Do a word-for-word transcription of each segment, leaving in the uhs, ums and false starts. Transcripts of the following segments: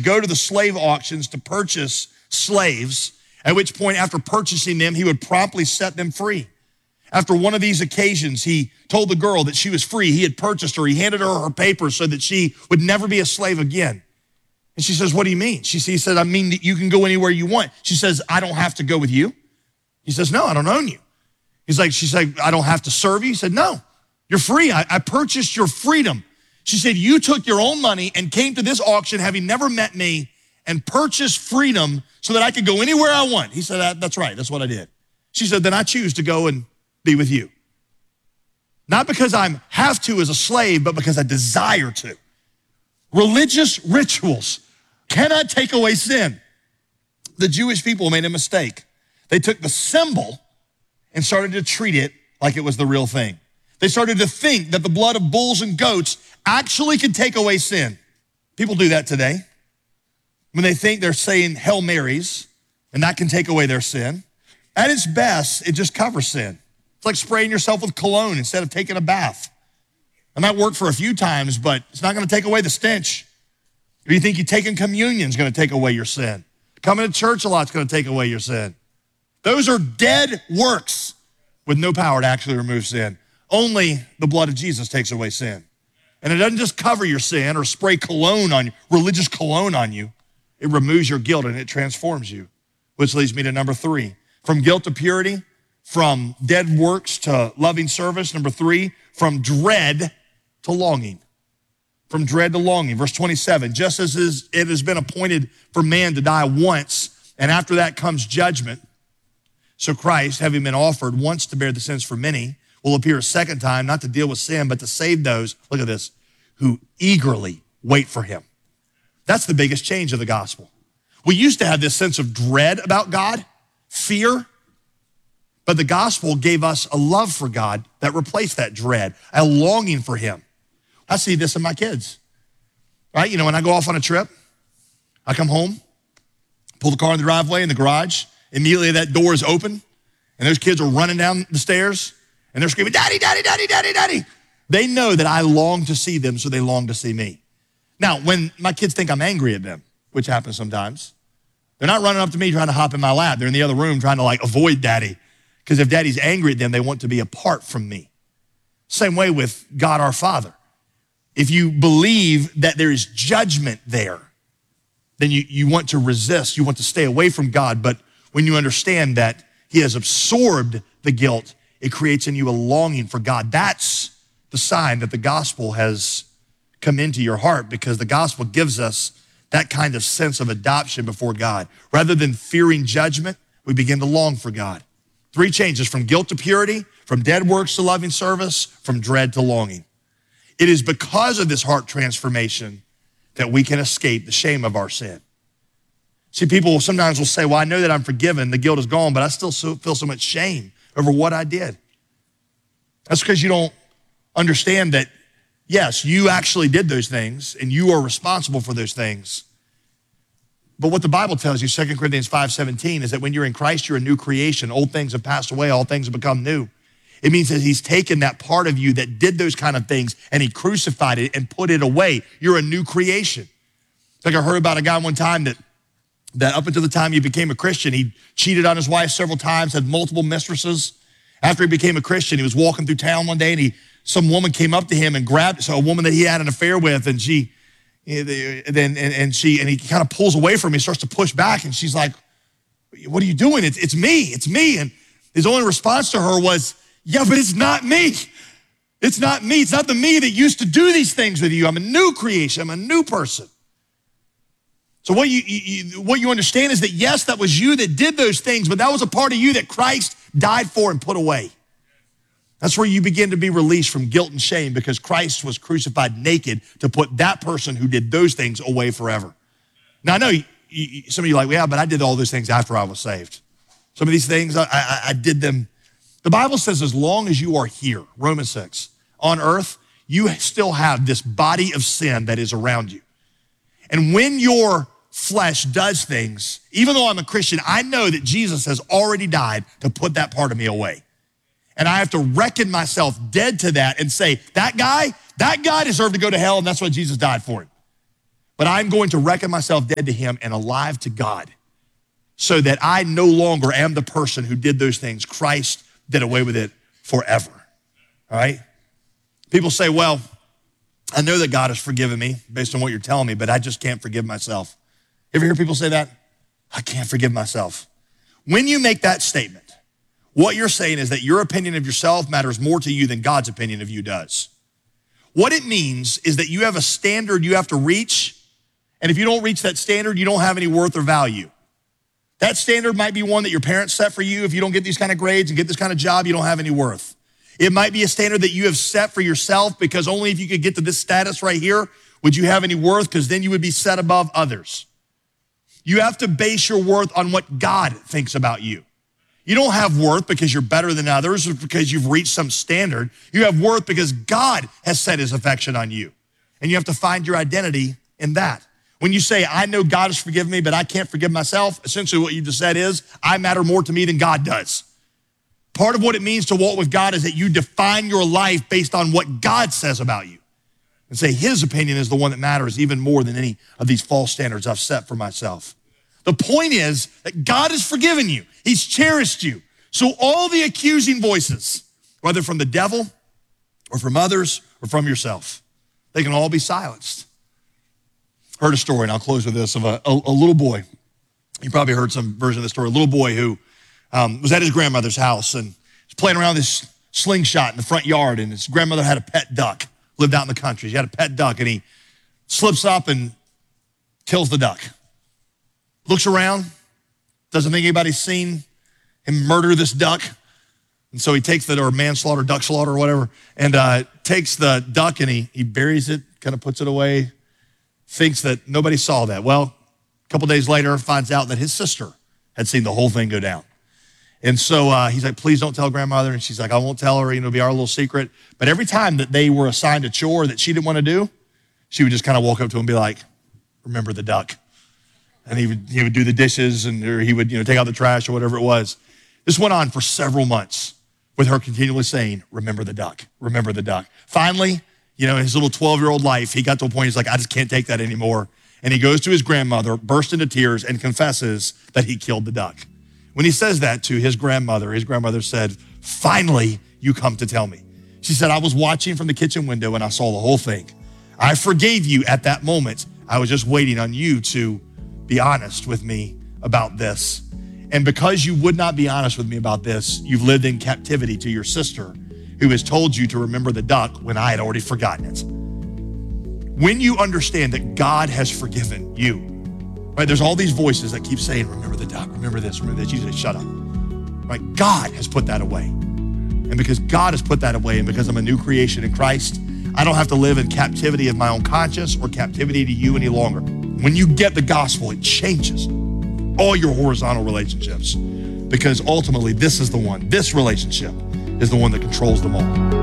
go to the slave auctions to purchase slaves, at which point after purchasing them, he would promptly set them free. After one of these occasions, he told the girl that she was free. He had purchased her. He handed her her papers so that she would never be a slave again. And she says, what do you mean? She, he said, I mean that you can go anywhere you want. She says, I don't have to go with you. He says, no, I don't own you. He's like, she's like, I don't have to serve you. He said, no, you're free. I, I purchased your freedom. She said, you took your own money and came to this auction having never met me and purchased freedom so that I could go anywhere I want. He said, that, that's right, that's what I did. She said, then I choose to go and be with you. Not because I have to as a slave, but because I desire to. Religious rituals cannot take away sin. The Jewish people made a mistake. They took the symbol and started to treat it like it was the real thing. They started to think that the blood of bulls and goats actually could take away sin. People do that today. When they think they're saying Hail Marys, and that can take away their sin. At its best, it just covers sin. It's like spraying yourself with cologne instead of taking a bath. It might work for a few times, but it's not gonna take away the stench. If you think you taking communion is gonna take away your sin. Coming to church a lot is gonna take away your sin. Those are dead works with no power to actually remove sin. Only the blood of Jesus takes away sin. And it doesn't just cover your sin or spray cologne on you, religious cologne on you. It removes your guilt and it transforms you. Which leads me to number three. From guilt to purity, from dead works to loving service. Number three, from dread to longing. From dread to longing. Verse twenty-seven, just as it has been appointed for man to die once, and after that comes judgment, so Christ, having been offered once to bear the sins for many, will appear a second time, not to deal with sin, but to save those, look at this, who eagerly wait for him. That's the biggest change of the gospel. We used to have this sense of dread about God, fear, but the gospel gave us a love for God that replaced that dread, a longing for him. I see this in my kids, right? You know, when I go off on a trip, I come home, pull the car in the driveway, in the garage, immediately that door is open, and those kids are running down the stairs, and they're screaming, daddy, daddy, daddy, daddy, daddy. They know that I long to see them, so they long to see me. Now, when my kids think I'm angry at them, which happens sometimes, they're not running up to me trying to hop in my lap. They're in the other room trying to like avoid daddy. Because if daddy's angry at them, they want to be apart from me. Same way with God our Father. If you believe that there is judgment there, then you, you want to resist, you want to stay away from God. But when you understand that he has absorbed the guilt, it creates in you a longing for God. That's the sign that the gospel has come into your heart, because the gospel gives us that kind of sense of adoption before God. Rather than fearing judgment, we begin to long for God. Three changes: from guilt to purity, from dead works to loving service, from dread to longing. It is because of this heart transformation that we can escape the shame of our sin. See, people sometimes will say, well, I know that I'm forgiven, the guilt is gone, but I still feel so much shame over what I did. That's because you don't understand that, yes, you actually did those things and you are responsible for those things. But what the Bible tells you, Second Corinthians five seventeen, is that when you're in Christ, you're a new creation. Old things have passed away, all things have become new. It means that he's taken that part of you that did those kind of things and he crucified it and put it away. You're a new creation. Like I heard about a guy one time that, that up until the time he became a Christian, he cheated on his wife several times, had multiple mistresses. After he became a Christian, he was walking through town one day and he, some woman came up to him and grabbed, so a woman that he had an affair with, and she, then and, and she, and he kind of pulls away from me, starts to push back, and she's like, what are you doing? It's, it's me, it's me. And his only response to her was, yeah, but it's not me. It's not me. It's not the me that used to do these things with you. I'm a new creation. I'm a new person. So what you, you, what you understand is that, yes, that was you that did those things, but that was a part of you that Christ died for and put away. That's where you begin to be released from guilt and shame, because Christ was crucified naked to put that person who did those things away forever. Now, I know you, you, some of you are like, well, yeah, but I did all those things after I was saved. Some of these things, I, I, I did them. The Bible says as long as you are here, Romans six, on earth, you still have this body of sin that is around you. And when your flesh does things, even though I'm a Christian, I know that Jesus has already died to put that part of me away. And I have to reckon myself dead to that and say, that guy, that guy deserved to go to hell, and that's why Jesus died for him. but I'm going to reckon myself dead to him and alive to God, so that I no longer am the person who did those things. Christ did away with it forever, all right? People say, well, I know that God has forgiven me based on what you're telling me, but I just can't forgive myself. Ever hear people say that? I can't forgive myself. When you make that statement, what you're saying is that your opinion of yourself matters more to you than God's opinion of you does. What it means is that you have a standard you have to reach, and if you don't reach that standard, you don't have any worth or value. That standard might be one that your parents set for you. If you don't get these kind of grades and get this kind of job, you don't have any worth. It might be a standard that you have set for yourself because only if you could get to this status right here would you have any worth, because then you would be set above others. You have to base your worth on what God thinks about you. You don't have worth because you're better than others or because you've reached some standard. You have worth because God has set his affection on you. And you have to find your identity in that. When you say, I know God has forgiven me, but I can't forgive myself, essentially what you just said is, I matter more to me than God does. Part of what it means to walk with God is that you define your life based on what God says about you. And say his opinion is the one that matters even more than any of these false standards I've set for myself. The point is that God has forgiven you. He's cherished you. So all the accusing voices, whether from the devil or from others or from yourself, they can all be silenced. Heard a story, and I'll close with this, of a, a, a little boy. You probably heard some version of the story. A little boy who um, was at his grandmother's house and was playing around with this slingshot in the front yard, and his grandmother had a pet duck, lived out in the country. She had a pet duck, and he slips up and kills the duck. Looks around, doesn't think anybody's seen him murder this duck. And so he takes the, or manslaughter, duck slaughter or whatever, and uh, takes the duck and he, he buries it, kind of puts it away, thinks that nobody saw that. Well, a couple days later, finds out that his sister had seen the whole thing go down. And so uh, he's like, please don't tell grandmother. And she's like, I won't tell her, you know, it'll be our little secret. But every time that they were assigned a chore that she didn't want to do, she would just kind of walk up to him and be like, remember the duck. And he would, he would do the dishes, and or he would, you know, take out the trash or whatever it was. This went on for several months with her continually saying, remember the duck, remember the duck. Finally, you know, in his little twelve-year-old life, he got to a point, he's like, I just can't take that anymore. And he goes to his grandmother, bursts into tears, and confesses that he killed the duck. When he says that to his grandmother, his grandmother said, finally, you come to tell me. She said, I was watching from the kitchen window and I saw the whole thing. I forgave you at that moment. I was just waiting on you to be honest with me about this. And because you would not be honest with me about this, you've lived in captivity to your sister, who has told you to remember the duck when I had already forgotten it. When you understand that God has forgiven you, right? There's all these voices that keep saying, remember the duck, remember this, remember this. You say, shut up, right? God has put that away. And because God has put that away, and because I'm a new creation in Christ, I don't have to live in captivity of my own conscience or captivity to you any longer. When you get the gospel, it changes all your horizontal relationships, because ultimately this is the one, this relationship is the one that controls them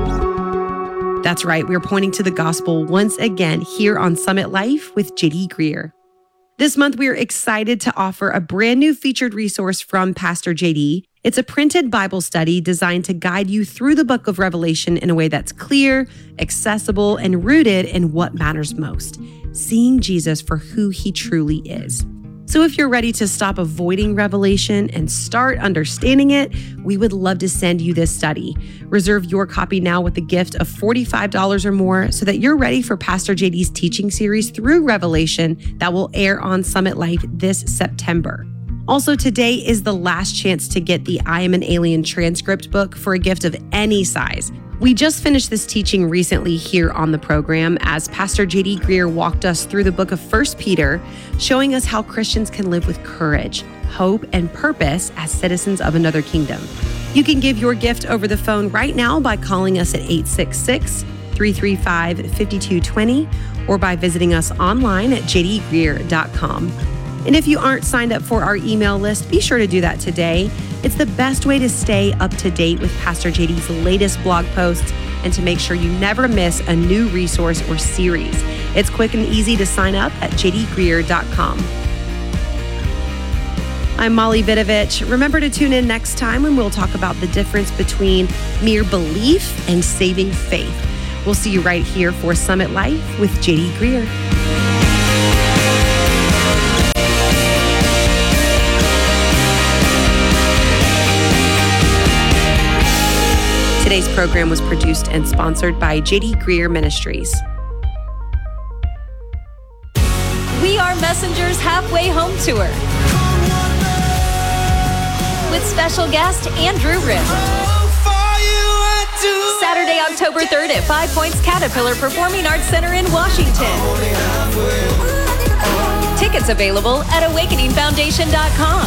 all. That's right. We're pointing to the gospel once again here on Summit Life with J D Greear. This month, we are excited to offer a brand new featured resource from Pastor J D. It's a printed Bible study designed to guide you through the book of Revelation in a way that's clear, accessible, and rooted in what matters most, seeing Jesus for who he truly is. So if you're ready to stop avoiding Revelation and start understanding it, we would love to send you this study. Reserve your copy now with a gift of forty-five dollars or more so that you're ready for Pastor J D's teaching series through Revelation that will air on Summit Life this September. Also, today is the last chance to get the I Am an Alien transcript book for a gift of any size. We just finished this teaching recently here on the program as Pastor J D Greear walked us through the book of First Peter, showing us how Christians can live with courage, hope, and purpose as citizens of another kingdom. You can give your gift over the phone right now by calling us at eight six six, three three five, five two two zero or by visiting us online at j d greear dot com. And if you aren't signed up for our email list, be sure to do that today. It's the best way to stay up to date with Pastor J D's latest blog posts and to make sure you never miss a new resource or series. It's quick and easy to sign up at j d greear dot com. I'm Molly Vidovich. Remember to tune in next time when we'll talk about the difference between mere belief and saving faith. We'll see you right here for Summit Life with J D Greear. Today's program was produced and sponsored by J D Greer Ministries. We Are Messengers Halfway Home Tour with special guest Andrew Ripp. Saturday, October third at Five Points Caterpillar Performing Arts Center in Washington. Tickets available at awakening foundation dot com.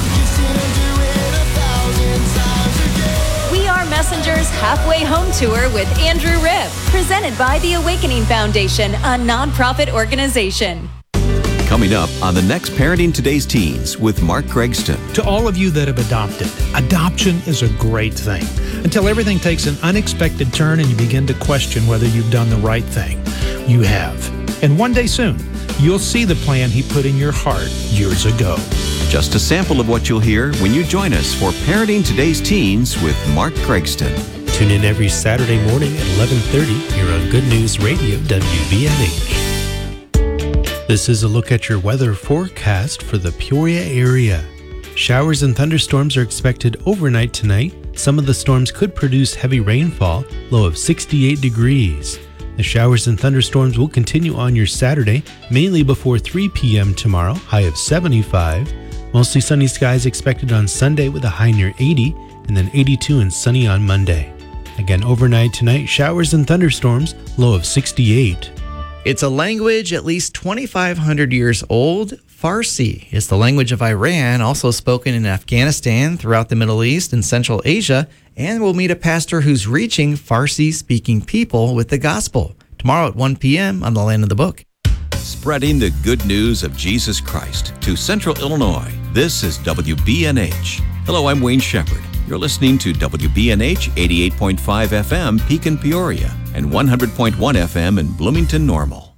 We Are Messengers Halfway Home Tour with Andrew Ripp, presented by the Awakening Foundation, a nonprofit organization. Coming up on the next Parenting Today's Teens with Mark Gregston. To all of you that have adopted, adoption is a great thing until everything takes an unexpected turn and you begin to question whether you've done the right thing. You have. And one day soon, you'll see the plan He put in your heart years ago. Just a sample of what you'll hear when you join us for Parenting Today's Teens with Mark Gregston. Tune in every Saturday morning at eleven thirty here on Good News Radio W B N H. This is a look at your weather forecast for the Peoria area. Showers and thunderstorms are expected overnight tonight. Some of the storms could produce heavy rainfall, low of sixty-eight degrees. The showers and thunderstorms will continue on your Saturday, mainly before three p.m. tomorrow, high of seventy-five. Mostly sunny skies expected on Sunday with a high near eighty, and then eighty-two and sunny on Monday. Again, overnight tonight, showers and thunderstorms, low of sixty-eight. It's a language at least twenty-five hundred years old. Farsi is the language of Iran, also spoken in Afghanistan, throughout the Middle East and Central Asia, and we'll meet a pastor who's reaching Farsi-speaking people with the gospel tomorrow at one p.m. on the Land of the Book. Spreading the good news of Jesus Christ to Central Illinois. This is W B N H. Hello, I'm Wayne Shepherd. You're listening to W B N H eighty-eight point five F M Pekin, Peoria, and one hundred point one F M in Bloomington Normal.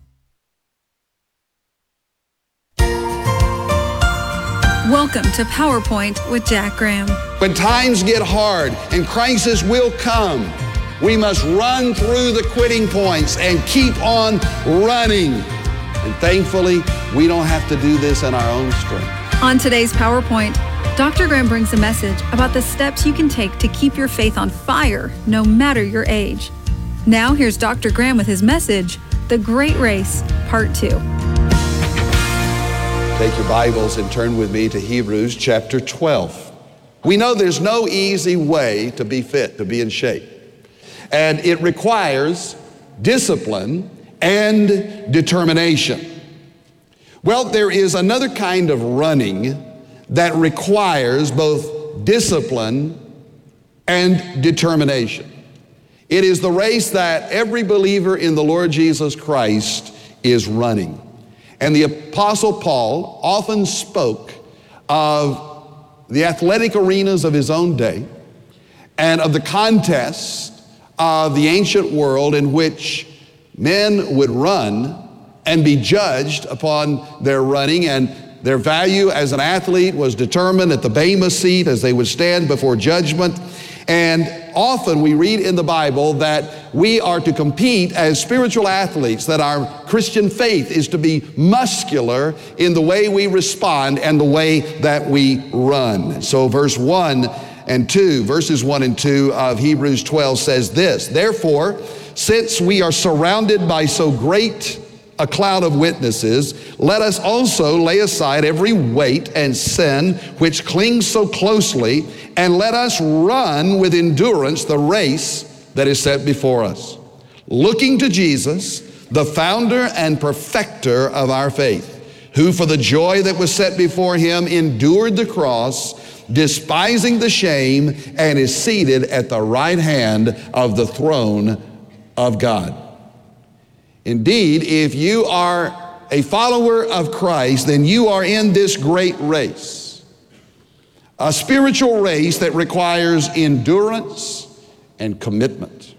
Welcome to PowerPoint with Jack Graham. When times get hard and crisis will come, we must run through the quitting points and keep on running. And thankfully, we don't have to do this in our own strength. On today's PowerPoint, Doctor Graham brings a message about the steps you can take to keep your faith on fire, no matter your age. Now here's Doctor Graham with his message, The Great Race, Part two. Take your Bibles and turn with me to Hebrews chapter twelve. We know there's no easy way to be fit, to be in shape. And it requires discipline and determination. Well, there is another kind of running that requires both discipline and determination. It is the race that every believer in the Lord Jesus Christ is running. And the Apostle Paul often spoke of the athletic arenas of his own day and of the contests of the ancient world in which men would run and be judged upon their running, and their value as an athlete was determined at the Bema seat as they would stand before judgment. And often we read in the Bible that we are to compete as spiritual athletes, that our Christian faith is to be muscular in the way we respond and the way that we run. So verse one and two, verses one and two of Hebrews twelve says this: "Therefore, since we are surrounded by so great a cloud of witnesses, let us also lay aside every weight and sin which clings so closely, and let us run with endurance the race that is set before us, looking to Jesus, the founder and perfecter of our faith, who for the joy that was set before him endured the cross, despising the shame, and is seated at the right hand of the throne of God." Indeed, if you are a follower of Christ, then you are in this great race, a spiritual race that requires endurance and commitment.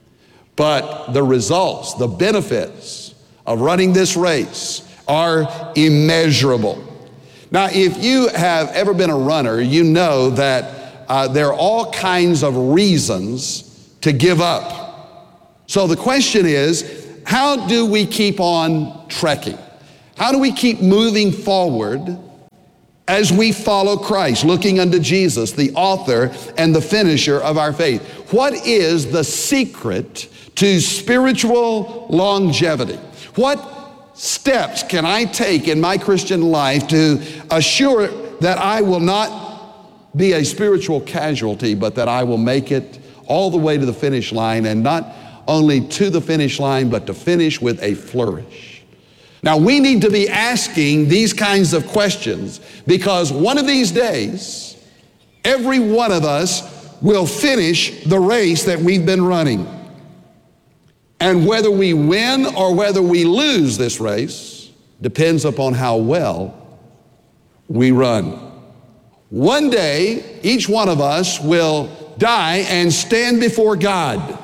But the results, the benefits of running this race are immeasurable. Now, if you have ever been a runner, you know that uh, there are all kinds of reasons to give up. So the question is, how do we keep on trekking? How do we keep moving forward as we follow Christ, looking unto Jesus, the author and the finisher of our faith. What is the secret to spiritual longevity? What steps can I take in my Christian life to assure that I will not be a spiritual casualty, but that I will make it all the way to the finish line, and not only to the finish line, but to finish with a flourish? Now, we need to be asking these kinds of questions, because one of these days, every one of us will finish the race that we've been running. And whether we win or whether we lose this race depends upon how well we run. One day, each one of us will die and stand before God,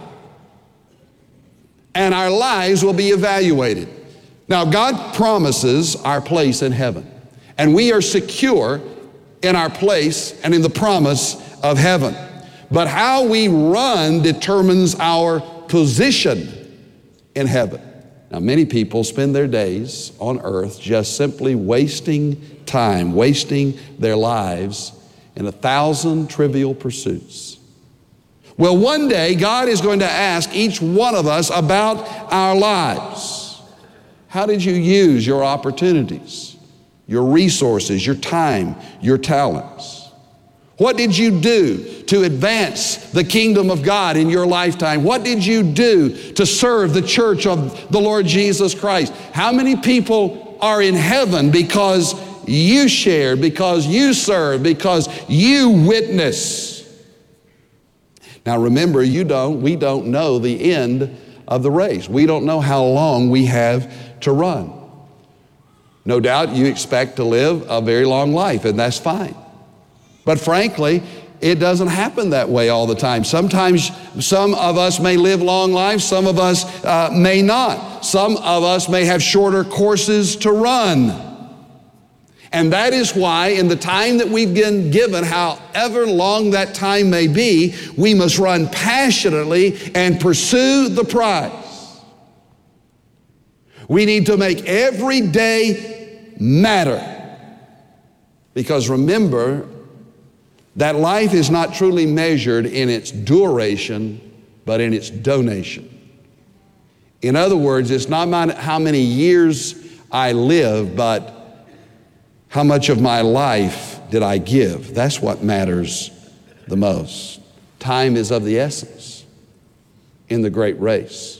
and our lives will be evaluated. Now, God promises our place in heaven, and we are secure in our place and in the promise of heaven. But how we run determines our position in heaven. Now, many people spend their days on earth just simply wasting time, wasting their lives in a thousand trivial pursuits. Well, one day, God is going to ask each one of us about our lives. How did you use your opportunities, your resources, your time, your talents? What did you do to advance the kingdom of God in your lifetime? What did you do to serve the church of the Lord Jesus Christ? How many people are in heaven because you shared, because you served, because you witnessed? Now remember, you don't, we don't know the end of the race. We don't know how long we have to run. No doubt you expect to live a very long life, and that's fine. But frankly, it doesn't happen that way all the time. Sometimes some of us may live long lives, some of us uh, may not. Some of us may have shorter courses to run. And that is why in the time that we've been given, however long that time may be, we must run passionately and pursue the prize. We need to make every day matter. Because remember, that life is not truly measured in its duration, but in its donation. In other words, it's not how many years I live, but how much of my life did I give? That's what matters the most. Time is of the essence in the great race.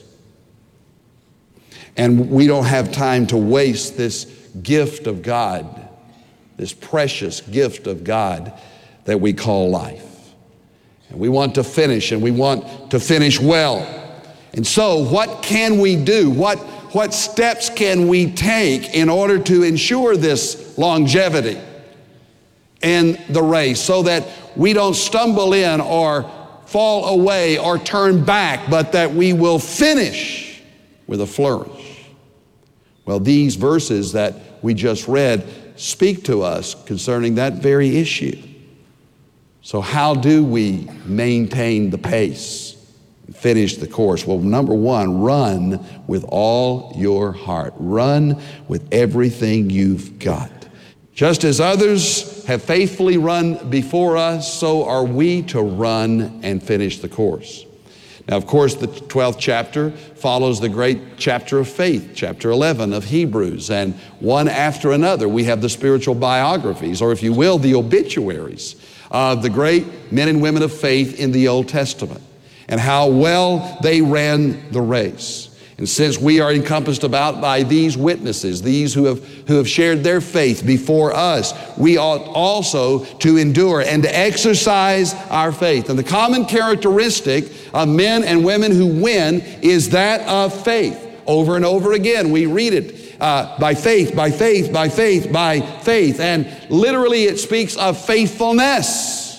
And we don't have time to waste this gift of God, this precious gift of God that we call life. And we want to finish, and we want to finish well. And so what can we do? What, what steps can we take in order to ensure this longevity in the race so that we don't stumble in or fall away or turn back, but that we will finish with a flourish? Well, these verses that we just read speak to us concerning that very issue. So how do we maintain the pace and finish the course? Well, number one, run with all your heart. Run with everything you've got. Just as others have faithfully run before us, so are we to run and finish the course. Now, of course, the twelfth chapter follows the great chapter of faith, chapter eleven of Hebrews, and one after another we have the spiritual biographies, or if you will, the obituaries of the great men and women of faith in the Old Testament and how well they ran the race. And since we are encompassed about by these witnesses, these who have, who have shared their faith before us, we ought also to endure and to exercise our faith. And the common characteristic of men and women who win is that of faith. Over and over again, we read it. Uh, by faith, by faith, by faith, by faith. And literally it speaks of faithfulness.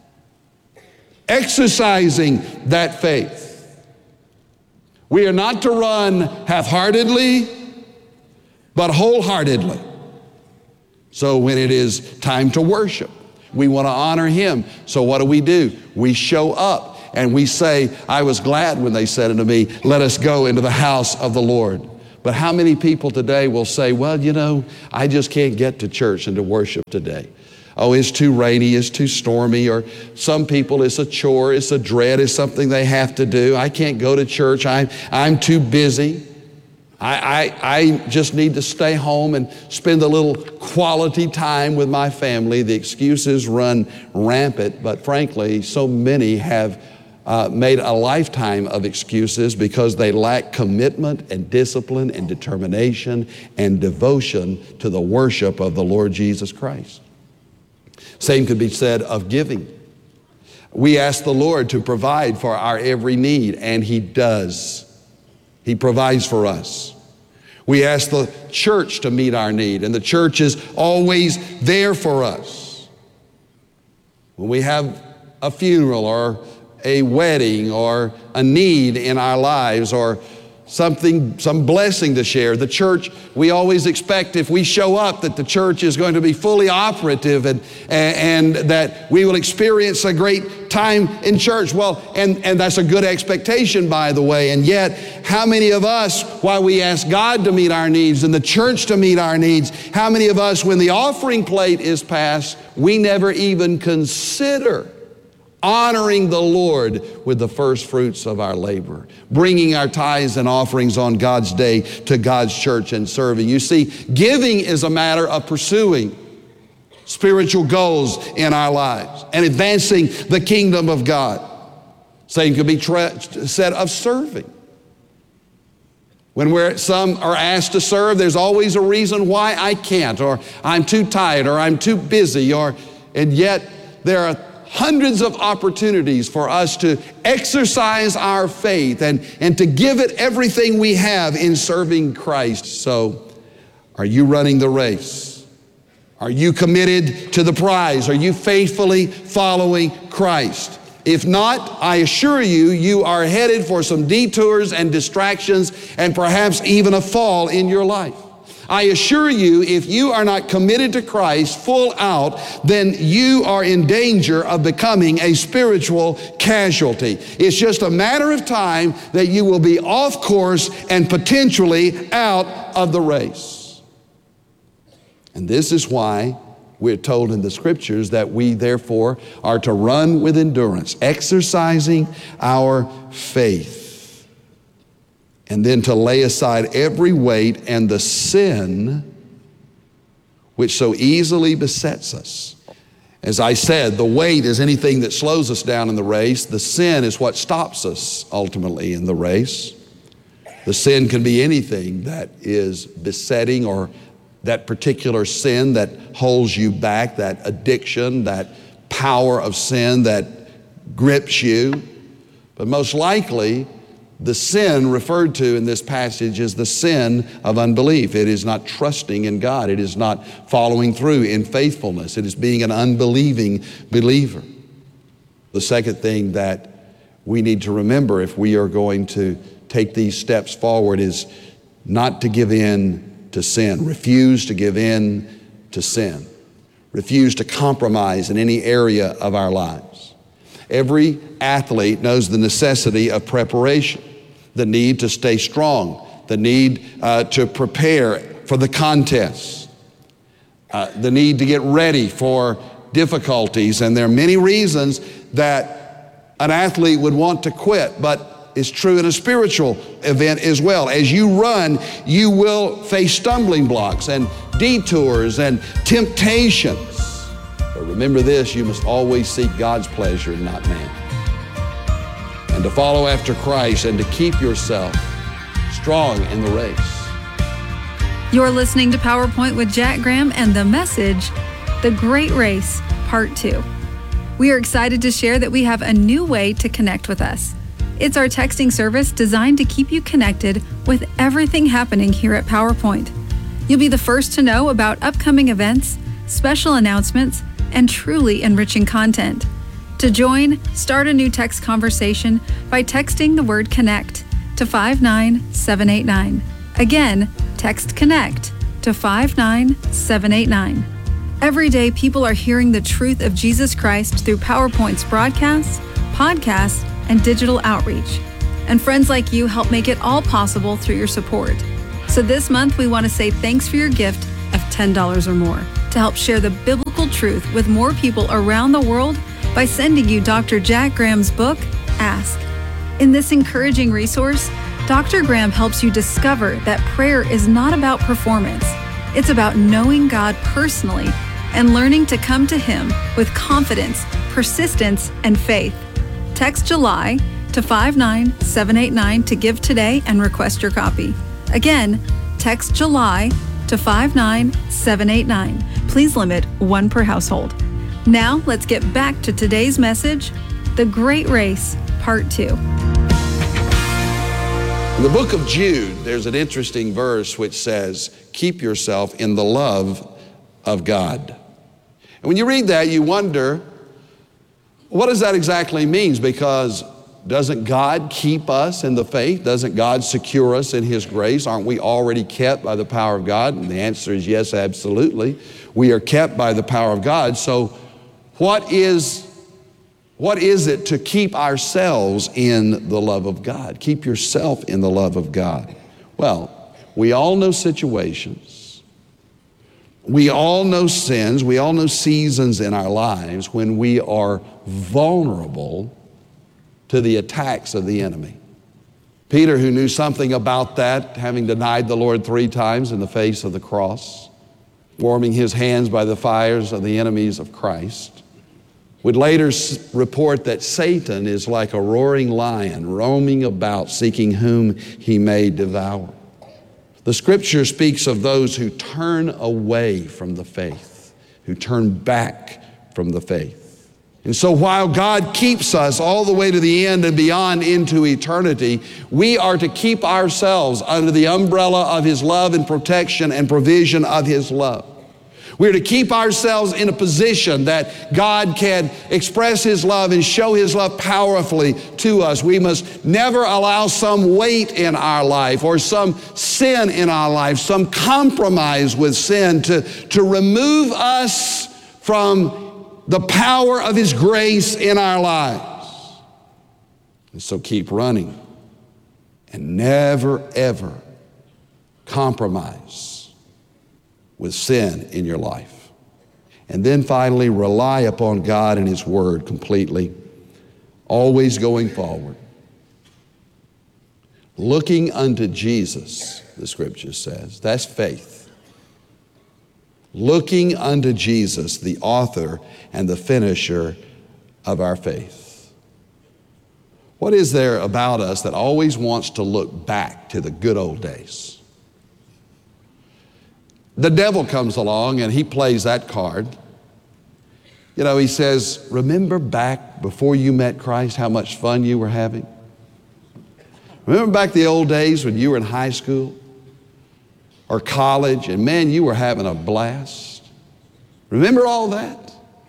Exercising that faith. We are not to run half-heartedly, but wholeheartedly. So when it is time to worship, we want to honor Him. So what do we do? We show up and we say, I was glad when they said unto me, let us go into the house of the Lord. But how many people today will say, well, you know, I just can't get to church and to worship today. Oh, it's too rainy, it's too stormy, or some people it's a chore, it's a dread, it's something they have to do. I can't go to church, I'm, I'm too busy. I, I, I just need to stay home and spend a little quality time with my family. The excuses run rampant, but frankly, so many have uh, made a lifetime of excuses because they lack commitment and discipline and determination and devotion to the worship of the Lord Jesus Christ. Same could be said of giving. We ask the Lord to provide for our every need, and He does. He provides for us. We ask the church to meet our need, and the church is always there for us. When we have a funeral or a wedding or a need in our lives or something, some blessing to share, the church, we always expect if we show up that the church is going to be fully operative and, and, and that we will experience a great time in church. Well, and, and that's a good expectation, by the way. And yet, how many of us, while we ask God to meet our needs and the church to meet our needs, how many of us, when the offering plate is passed, we never even consider honoring the Lord with the first fruits of our labor, bringing our tithes and offerings on God's day to God's church and serving. You see, giving is a matter of pursuing spiritual goals in our lives and advancing the kingdom of God. Same could be tra- said of serving. When we're, some are asked to serve, there's always a reason why I can't, or I'm too tired, or I'm too busy, or, and yet there are hundreds of opportunities for us to exercise our faith and, and to give it everything we have in serving Christ. So, are you running the race? Are you committed to the prize? Are you faithfully following Christ? If not, I assure you, you are headed for some detours and distractions and perhaps even a fall in your life. I assure you, if you are not committed to Christ full out, then you are in danger of becoming a spiritual casualty. It's just a matter of time that you will be off course and potentially out of the race. And this is why we're told in the scriptures that we therefore are to run with endurance, exercising our faith. And then to lay aside every weight and the sin which so easily besets us. As I said, the weight is anything that slows us down in the race. The sin is what stops us ultimately in the race. The sin can be anything that is besetting, or that particular sin that holds you back, that addiction, that power of sin that grips you. But most likely, the sin referred to in this passage is the sin of unbelief. It is not trusting in God. It is not following through in faithfulness. It is being an unbelieving believer. The second thing that we need to remember if we are going to take these steps forward is not to give in to sin. Refuse to give in to sin. Refuse to compromise in any area of our lives. Every athlete knows the necessity of preparation, the need to stay strong, the need uh, to prepare for the contest, uh, the need to get ready for difficulties. And there are many reasons that an athlete would want to quit, but it's true in a spiritual event as well. As you run, you will face stumbling blocks and detours and temptations. But remember this, you must always seek God's pleasure and not man. And to follow after Christ and to keep yourself strong in the race. You're listening to PowerPoint with Jack Graham and the message, The Great Race, Part two. We are excited to share that we have a new way to connect with us. It's our texting service designed to keep you connected with everything happening here at PowerPoint. You'll be the first to know about upcoming events, special announcements, and truly enriching content. To join, start a new text conversation by texting the word CONNECT to five nine seven eight nine. Again, text CONNECT to five nine seven eight nine. Every day, people are hearing the truth of Jesus Christ through PowerPoint's broadcasts, podcasts, and digital outreach. And friends like you help make it all possible through your support. So this month, we want to say thanks for your gift of ten dollars or more to help share the biblical truth with more people around the world by sending you Doctor Jack Graham's book, Ask. In this encouraging resource, Doctor Graham helps you discover that prayer is not about performance. It's about knowing God personally and learning to come to Him with confidence, persistence, and faith. Text July to five nine seven eight nine to give today and request your copy. Again, text July to five nine seven eight nine. Please limit one per household. Now, let's get back to today's message, The Great Race, Part two. In the book of Jude, there's an interesting verse which says, keep yourself in the love of God. And when you read that, you wonder, what does that exactly mean? Because doesn't God keep us in the faith? Doesn't God secure us in His grace? Aren't we already kept by the power of God? And the answer is yes, absolutely. We are kept by the power of God. So what is, what is it to keep ourselves in the love of God? Keep yourself in the love of God. Well, we all know situations. We all know sins. We all know seasons in our lives when we are vulnerable to the attacks of the enemy. Peter, who knew something about that, having denied the Lord three times in the face of the cross, warming his hands by the fires of the enemies of Christ, would later report that Satan is like a roaring lion roaming about seeking whom he may devour. The scripture speaks of those who turn away from the faith, who turn back from the faith. And so while God keeps us all the way to the end and beyond into eternity, we are to keep ourselves under the umbrella of His love and protection and provision of His love. We're to keep ourselves in a position that God can express His love and show His love powerfully to us. We must never allow some weight in our life or some sin in our life, some compromise with sin to, to remove us from the power of His grace in our lives. And so keep running and never, ever compromise with sin in your life. And then finally, rely upon God and His Word completely, always going forward. Looking unto Jesus, the scripture says, that's faith. Looking unto Jesus, the author and the finisher of our faith. What is there about us that always wants to look back to the good old days? The devil comes along and he plays that card. You know, he says, remember back before you met Christ how much fun you were having? Remember back the old days when you were in high school or college, and man, you were having a blast. Remember all that?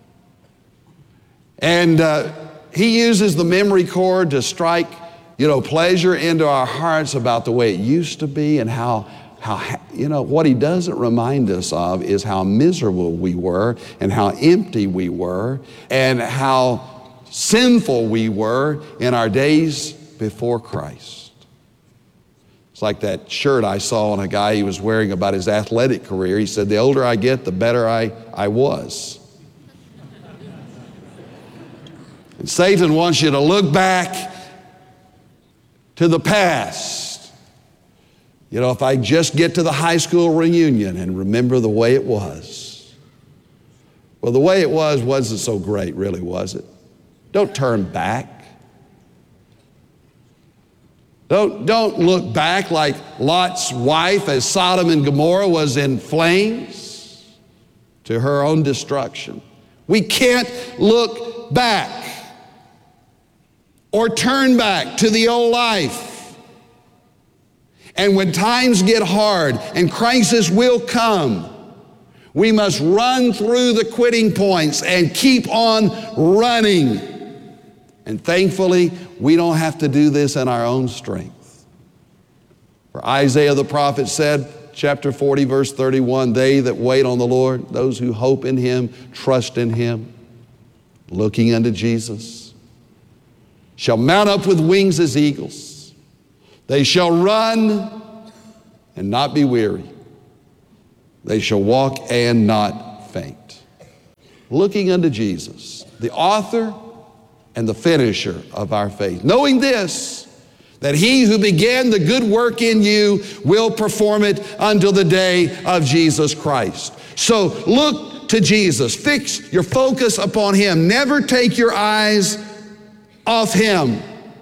And uh, he uses the memory chord to strike, you know, pleasure into our hearts about the way it used to be and how, how, you know, what he doesn't remind us of is how miserable we were and how empty we were and how sinful we were in our days before Christ. It's like that shirt I saw on a guy he was wearing about his athletic career. He said, the older I get, the better I, I was. And Satan wants you to look back to the past. You know, if I just get to the high school reunion and remember the way it was. Well, the way it was wasn't so great, really, was it? Don't turn back. Don't, don't look back like Lot's wife as Sodom and Gomorrah was in flames to her own destruction. We can't look back or turn back to the old life. And when times get hard and crisis will come, we must run through the quitting points and keep on running. And thankfully, we don't have to do this in our own strength. For Isaiah the prophet said, chapter forty, verse thirty-one, they that wait on the Lord, those who hope in Him, trust in Him, looking unto Jesus, shall mount up with wings as eagles. They shall run and not be weary. They shall walk and not faint. Looking unto Jesus, the author and the finisher of our faith. Knowing this, that he who began the good work in you will perform it until the day of Jesus Christ. So look to Jesus. Fix your focus upon him. Never take your eyes off him.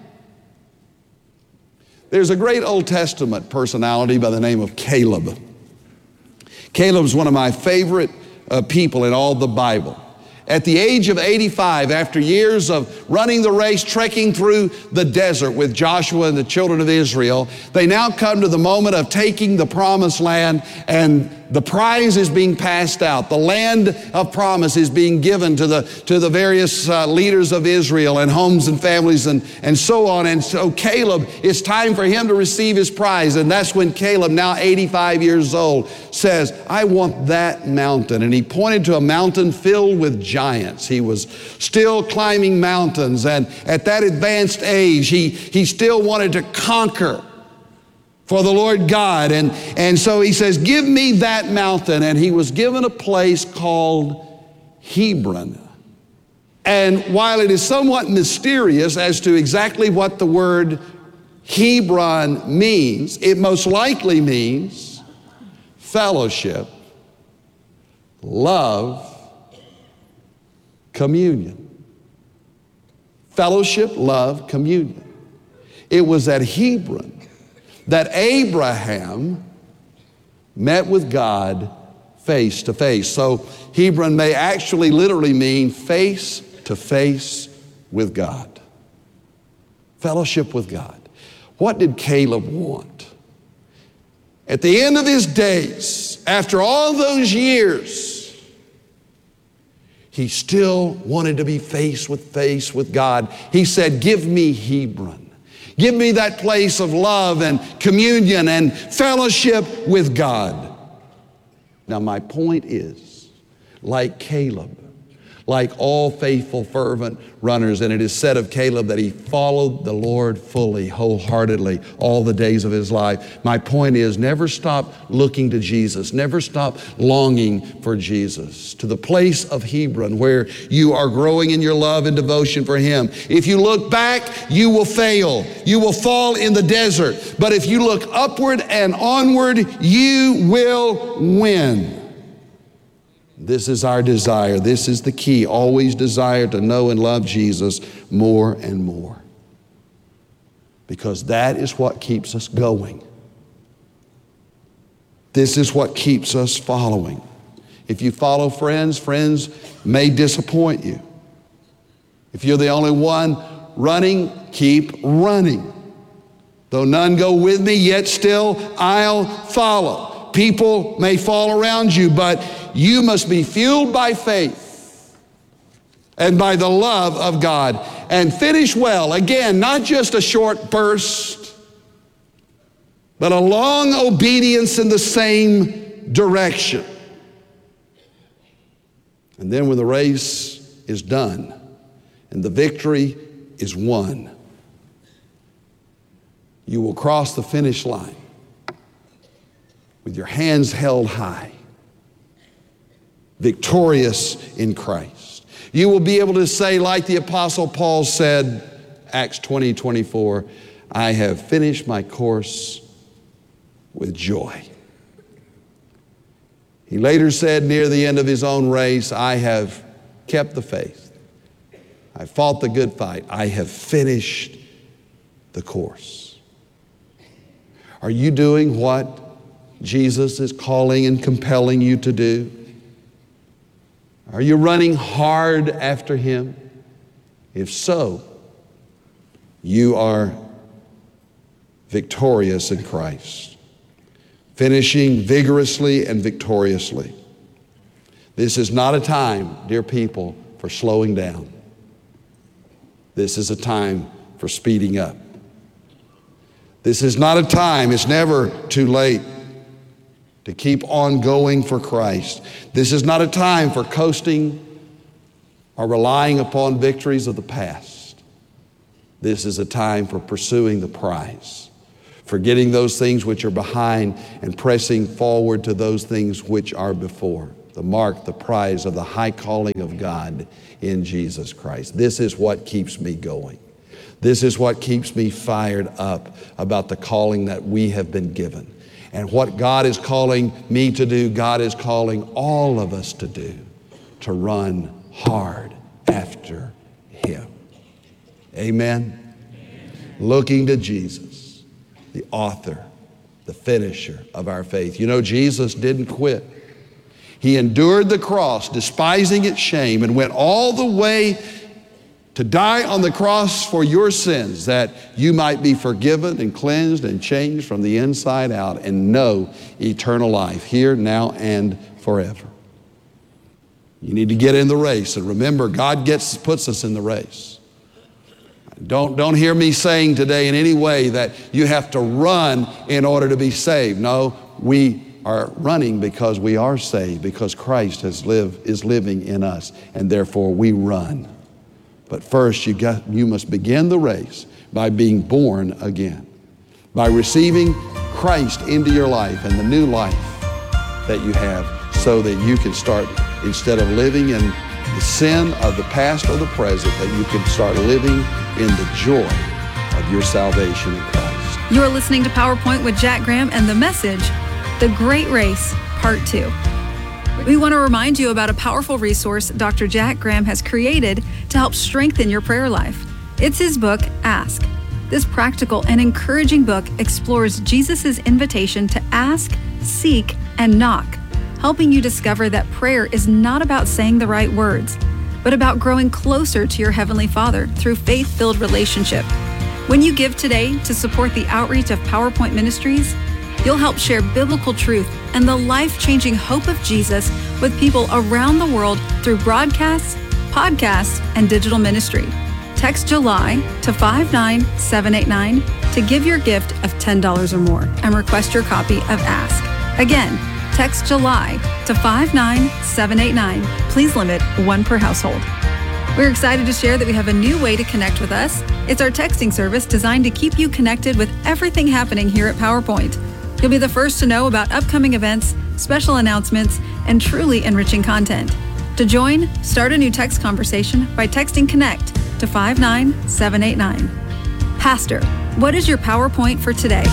There's a great Old Testament personality by the name of Caleb. Caleb's one of my favorite uh, people in all the Bible. At the age of eighty-five, after years of running the race, trekking through the desert with Joshua and the children of Israel, they now come to the moment of taking the promised land, and the prize is being passed out. The land of promise is being given to the, to the various uh, leaders of Israel and homes and families and, and so on. And so Caleb, it's time for him to receive his prize. And that's when Caleb, now eighty-five years old, says, I want that mountain. And he pointed to a mountain filled with giants. He was still climbing mountains. And at that advanced age, he, he still wanted to conquer for the Lord God. And, and so he says, give me that mountain. And he was given a place called Hebron. And while it is somewhat mysterious as to exactly what the word Hebron means, it most likely means fellowship, love, communion. Fellowship, love, communion. It was at Hebron that Abraham met with God face to face. So Hebron may actually literally mean face to face with God. Fellowship with God. What did Caleb want? At the end of his days, after all those years, he still wanted to be face with face with God. He said, give me Hebron. Give me that place of love and communion and fellowship with God. Now, my point is, like Caleb, like all faithful, fervent runners, and it is said of Caleb that he followed the Lord fully, wholeheartedly, all the days of his life. My point is, never stop looking to Jesus. Never stop longing for Jesus. To the place of Hebron where you are growing in your love and devotion for him. If you look back, you will fail. You will fall in the desert. But if you look upward and onward, you will win. This is our desire. This is the key. Always desire to know and love Jesus more and more. Because that is what keeps us going. This is what keeps us following. If you follow friends, friends may disappoint you. If you're the only one running, keep running. Though none go with me, yet still I'll follow. People may fall around you, but you must be fueled by faith and by the love of God and finish well. Again, not just a short burst, but a long obedience in the same direction. And then when the race is done and the victory is won, you will cross the finish line with your hands held high, victorious in Christ. You will be able to say, like the Apostle Paul said, Acts twenty, twenty-four, I have finished my course with joy. He later said near the end of his own race, I have kept the faith. I fought the good fight. I have finished the course. Are you doing what Jesus is calling and compelling you to do? Are you running hard after him? If so, you are victorious in Christ, finishing vigorously and victoriously. This is not a time, dear people, for slowing down. This is a time for speeding up. This is not a time, it's never too late to keep on going for Christ. This is not a time for coasting or relying upon victories of the past. This is a time for pursuing the prize, forgetting those things which are behind and pressing forward to those things which are before, the mark, the prize of the high calling of God in Jesus Christ. This is what keeps me going. This is what keeps me fired up about the calling that we have been given. And what God is calling me to do, God is calling all of us to do, to run hard after Him. Amen? Looking to Jesus, the author, the finisher of our faith. You know, Jesus didn't quit. He endured the cross, despising its shame, and went all the way to die on the cross for your sins, that you might be forgiven and cleansed and changed from the inside out and know eternal life here, now, and forever. You need to get in the race, and remember, God gets puts us in the race. Don't, don't hear me saying today in any way that you have to run in order to be saved. No, we are running because we are saved, because Christ has lived, is living in us, and therefore we run. But first, you, got, you must begin the race by being born again, by receiving Christ into your life and the new life that you have, so that you can start, instead of living in the sin of the past or the present, that you can start living in the joy of your salvation in Christ. You're listening to PowerPoint with Jack Graham and the message, The Great Race, Part two. We want to remind you about a powerful resource Doctor Jack Graham has created to help strengthen your prayer life. It's his book, Ask. This practical and encouraging book explores Jesus' invitation to ask, seek, and knock, helping you discover that prayer is not about saying the right words, but about growing closer to your Heavenly Father through faith-filled relationship. When you give today to support the outreach of PowerPoint Ministries, you'll help share biblical truth and the life-changing hope of Jesus with people around the world through broadcasts, podcasts, and digital ministry. Text July to five nine seven eight nine to give your gift of ten dollars or more and request your copy of Ask. Again, text July to five nine seven eight nine. Please limit one per household. We're excited to share that we have a new way to connect with us. It's our texting service designed to keep you connected with everything happening here at PowerPoint. You'll be the first to know about upcoming events, special announcements, and truly enriching content. To join, start a new text conversation by texting CONNECT to five nine seven eight nine. Pastor, what is your PowerPoint for today?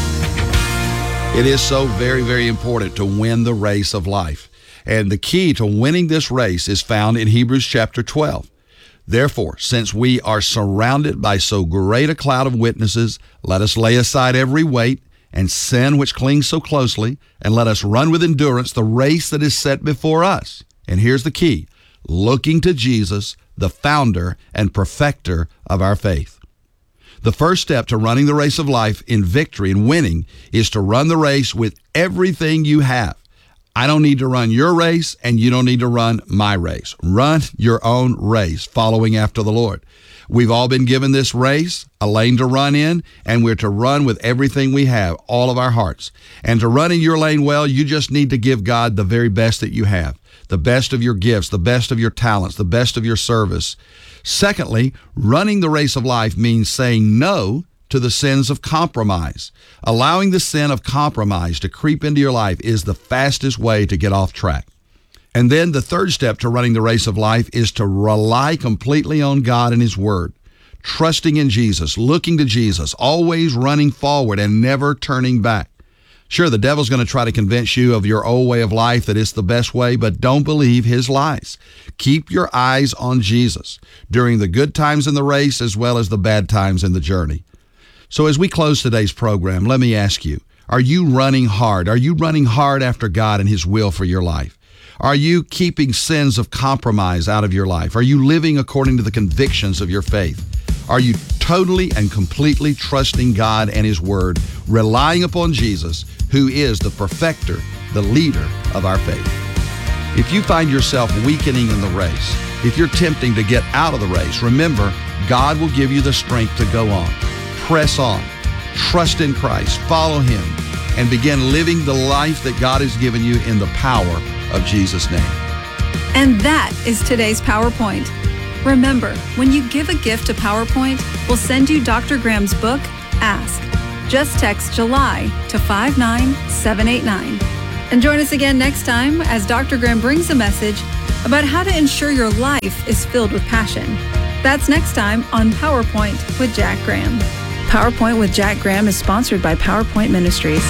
It is so very, very important to win the race of life. And the key to winning this race is found in Hebrews chapter twelve. Therefore, since we are surrounded by so great a cloud of witnesses, let us lay aside every weight and sin which clings so closely, and let us run with endurance the race that is set before us. And here's the key: looking to Jesus, the founder and perfecter of our faith. The first step to running the race of life in victory and winning is to run the race with everything you have. I don't need to run your race, and you don't need to run my race. Run your own race, following after the Lord. We've all been given this race, a lane to run in, and we're to run with everything we have, all of our hearts. And to run in your lane well, you just need to give God the very best that you have, the best of your gifts, the best of your talents, the best of your service. Secondly, running the race of life means saying no to the sins of compromise. Allowing the sin of compromise to creep into your life is the fastest way to get off track. And then the third step to running the race of life is to rely completely on God and His Word, trusting in Jesus, looking to Jesus, always running forward and never turning back. Sure, the devil's going to try to convince you of your old way of life that it's the best way, but don't believe his lies. Keep your eyes on Jesus during the good times in the race as well as the bad times in the journey. So as we close today's program, let me ask you, are you running hard? Are you running hard after God and His will for your life? Are you keeping sins of compromise out of your life? Are you living according to the convictions of your faith? Are you totally and completely trusting God and His Word, relying upon Jesus, who is the perfecter, the leader of our faith? If you find yourself weakening in the race, if you're tempting to get out of the race, remember, God will give you the strength to go on. Press on, trust in Christ, follow Him, and begin living the life that God has given you in the power of Jesus' name. And that is today's PowerPoint. Remember, when you give a gift to PowerPoint, we'll send you Doctor Graham's book, Ask. Just text July to five nine seven eight nine. And join us again next time as Doctor Graham brings a message about how to ensure your life is filled with passion. That's next time on PowerPoint with Jack Graham. PowerPoint with Jack Graham is sponsored by PowerPoint Ministries.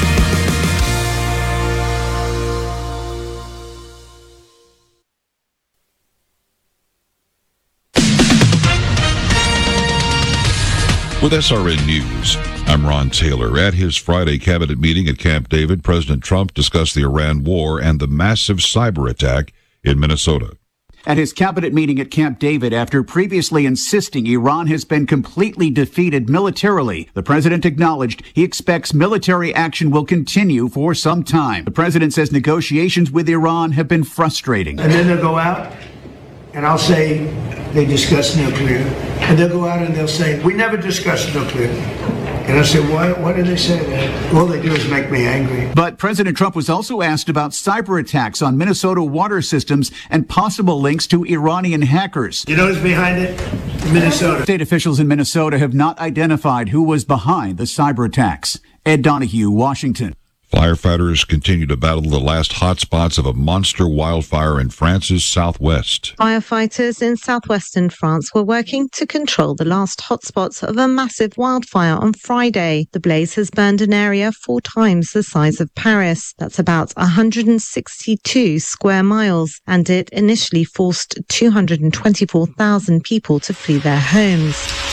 With S R N News, I'm Ron Taylor. At his Friday cabinet meeting at Camp David, President Trump discussed the Iran war and the massive cyber attack in Minnesota. At his cabinet meeting at Camp David, after previously insisting Iran has been completely defeated militarily, the president acknowledged he expects military action will continue for some time. The president says negotiations with Iran have been frustrating. And then they'll go out and I'll say they discussed nuclear. And they'll go out and they'll say, we never discussed nuclear. And I say, why, why do they say that? All they do is make me angry. But President Trump was also asked about cyber attacks on Minnesota water systems and possible links to Iranian hackers. You know who's behind it? Minnesota. State officials in Minnesota have not identified who was behind the cyber attacks. Ed Donahue, Washington. Firefighters continue to battle the last hot spots of a monster wildfire in France's southwest. Firefighters in southwestern France were working to control the last hotspots of a massive wildfire on Friday. The blaze has burned an area four times the size of Paris. That's about one hundred sixty-two square miles, and it initially forced two hundred twenty-four thousand people to flee their homes.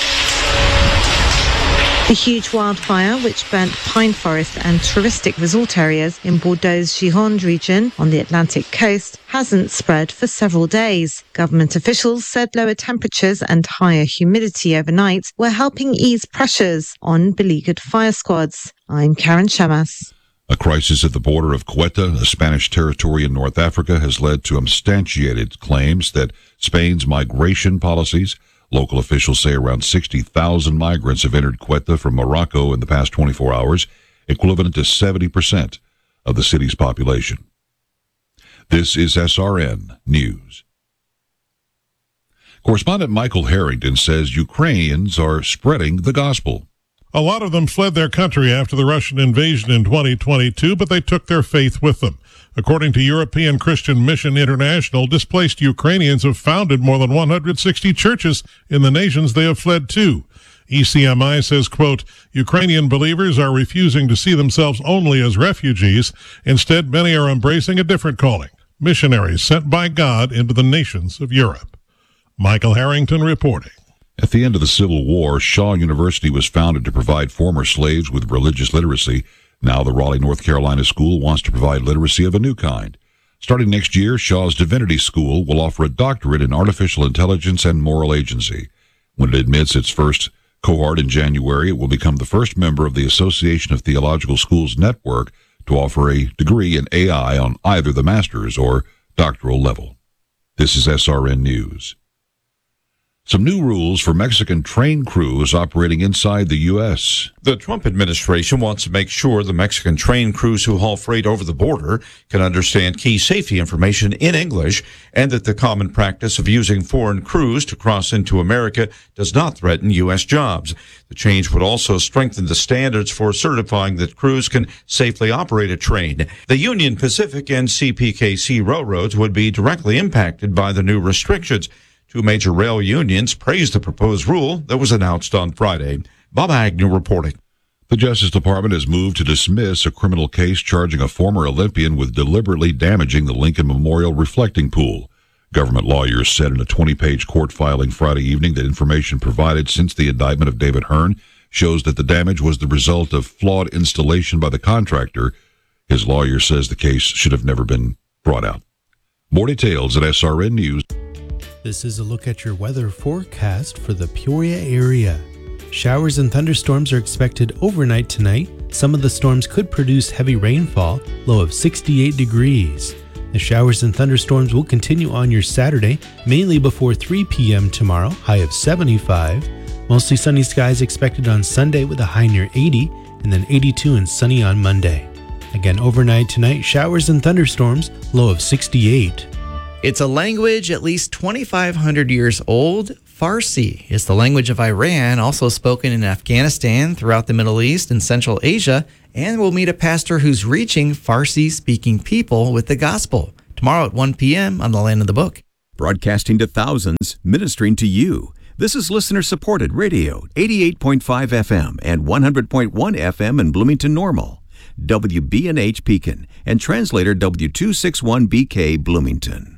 The huge wildfire, which burnt pine forest and touristic resort areas in Bordeaux's Gironde region on the Atlantic coast, hasn't spread for several days. Government officials said lower temperatures and higher humidity overnight were helping ease pressures on beleaguered fire squads. I'm Karen Shamas. A crisis at the border of Ceuta, a Spanish territory in North Africa, has led to unsubstantiated claims that Spain's migration policies. Local officials say around sixty thousand migrants have entered Ceuta from Morocco in the past twenty-four hours, equivalent to seventy percent of the city's population. This is S R N News. Correspondent Michael Harrington says Ukrainians are spreading the gospel. A lot of them fled their country after the Russian invasion in twenty twenty-two, but they took their faith with them. According to European Christian Mission International, displaced Ukrainians have founded more than one hundred sixty churches in the nations they have fled to. E C M I says, quote, Ukrainian believers are refusing to see themselves only as refugees. Instead, many are embracing a different calling, missionaries sent by God into the nations of Europe. Michael Harrington reporting. At the end of the Civil War, Shaw University was founded to provide former slaves with religious literacy. Now the Raleigh, North Carolina school wants to provide literacy of a new kind. Starting next year, Shaw's Divinity School will offer a doctorate in artificial intelligence and moral agency. When it admits its first cohort in January, it will become the first member of the Association of Theological Schools network to offer a degree in A I on either the master's or doctoral level. This is S R N News. Some new rules for Mexican train crews operating inside the U S. The Trump administration wants to make sure the Mexican train crews who haul freight over the border can understand key safety information in English, and that the common practice of using foreign crews to cross into America does not threaten U S jobs. The change would also strengthen the standards for certifying that crews can safely operate a train. The Union Pacific and C P K C railroads would be directly impacted by the new restrictions. Two major rail unions praised the proposed rule that was announced on Friday. Bob Agnew reporting. The Justice Department has moved to dismiss a criminal case charging a former Olympian with deliberately damaging the Lincoln Memorial reflecting pool. Government lawyers said in a twenty-page court filing Friday evening that information provided since the indictment of David Hearn shows that the damage was the result of flawed installation by the contractor. His lawyer says the case should have never been brought out. More details at S R N News. This is a look at your weather forecast for the Peoria area. Showers and thunderstorms are expected overnight tonight. Some of the storms could produce heavy rainfall, low of sixty-eight degrees. The showers and thunderstorms will continue on your Saturday, mainly before three p.m. tomorrow, high of seventy-five. Mostly sunny skies expected on Sunday with a high near eighty, and then eighty-two and sunny on Monday. Again, overnight tonight, showers and thunderstorms, low of sixty-eight. It's a language at least twenty-five hundred years old. Farsi is the language of Iran, also spoken in Afghanistan, throughout the Middle East and Central Asia, and we'll meet a pastor who's reaching Farsi-speaking people with the gospel tomorrow at one p.m. on The Land of the Book. Broadcasting to thousands, ministering to you. This is listener-supported radio, eighty-eight point five F M and one hundred point one F M in Bloomington Normal, W B N H Pekin, and translator W two sixty-one B K Bloomington.